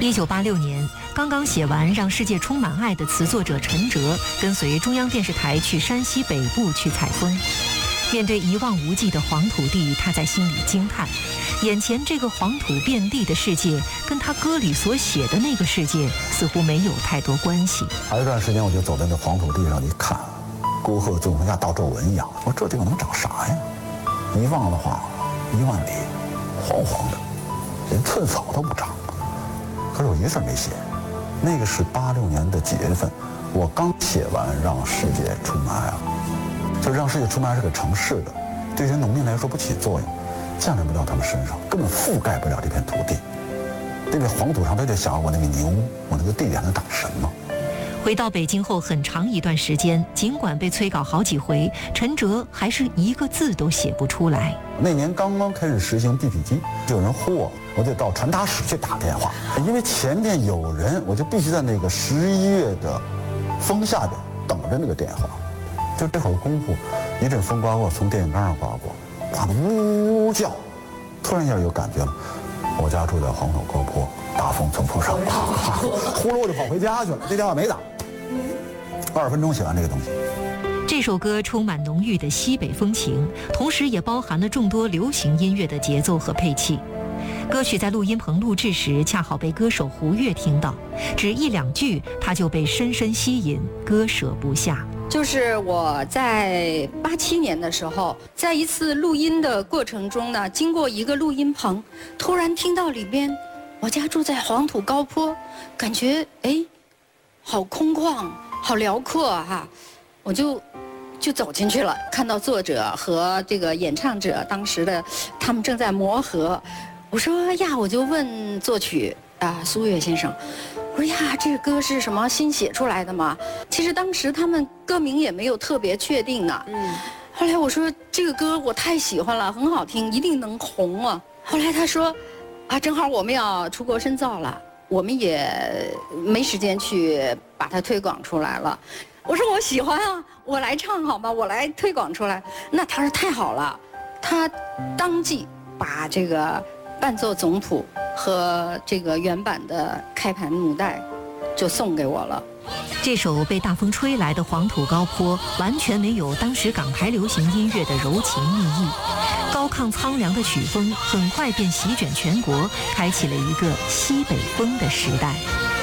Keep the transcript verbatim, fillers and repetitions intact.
一九八六年，刚刚写完《让世界充满爱》的词作者陈哲，跟随中央电视台去山西北部去采风。面对一望无际的黄土地，他在心里惊叹：眼前这个黄土遍地的世界，跟他歌里所写的那个世界似乎没有太多关系。 还有一段时间，我就走在那黄土地上一看，沟壑纵横下大皱纹一样。我说这地方能长啥呀？一望的话，一万里，黄黄的，连寸草都不长。可是我一字没写。那个是八六年的几月份，我刚写完《让世界充满爱》，就《让世界充满爱》是个城市的，对于农民来说不起作用，降临不到他们身上，根本覆盖不了这片土地。那片黄土上，他就想我那个牛，我那个地里还能长什么？ 回到北京后很长一段时间，尽管被催稿好几回，陈哲还是一个字都写不出来。 那年刚刚开始实行 B P 机，就有人呼我，我就到传达室去打电话，因为前面有人，我就必须在那个十一月的风下边等着那个电话。就这会儿功夫，一阵风刮过，从电线杆上刮过，刮得呜呜叫。突然一下有感觉了，我家住在黄土高坡，大风从坡上，呼噜我就跑回家去了。这电话没打，二十分钟写完这个东西。 这首歌充满浓郁的西北风情，同时也包含了众多流行音乐的节奏和配器。歌曲在录音棚录制时，恰好被歌手胡越听到，只一两句他就被深深吸引，割舍不下。 就是我在八七年的时候，在一次录音的过程中呢，经过一个录音棚，突然听到里边，我家住在黄土高坡，感觉哎，好空旷，好辽阔哈，我就就走进去了，看到作者和这个演唱者当时的他们正在磨合，我说呀，我就问作曲啊苏越先生。我说呀，这个歌是什么新写出来的吗？其实当时他们歌名也没有特别确定呢。嗯。后来我说这个歌我太喜欢了，很好听，一定能红啊。后来他说，啊，正好我们要出国深造了，我们也没时间去把它推广出来了。我说我喜欢啊，我来唱好吗？我来推广出来。那他说太好了，他当即把这个伴奏总谱和这个原版的开盘母带就送给我了。 这首被大风吹来的黄土高坡完全没有当时港台流行音乐的柔情蜜意，高亢苍凉的曲风很快便席卷全国，开启了一个西北风的时代。